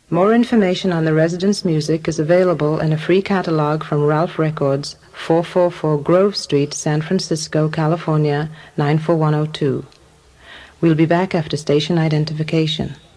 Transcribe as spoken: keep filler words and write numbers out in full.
More information on the residence music is available in a free catalog from Ralph Records, four forty-four Grove Street, San Francisco, California, nine four one oh two. We'll be back after station identification.